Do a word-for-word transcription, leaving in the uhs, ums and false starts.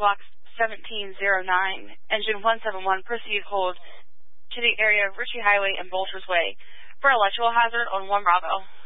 Box seventeen oh nine, engine one seven one, proceed hold to the area of Ritchie Highway and Bolters Way for electrical hazard on one Bravo.